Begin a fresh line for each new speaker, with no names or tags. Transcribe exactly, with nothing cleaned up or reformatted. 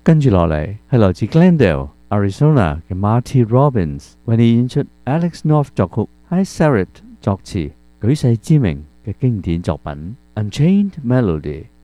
跟住落嚟係來自 Glendale、Arizona 嘅 Marty Robbins 為你演出 Alex North 作曲 ，Hy Sarett 作詞，舉世知名嘅經典作品《Unchained Melody》。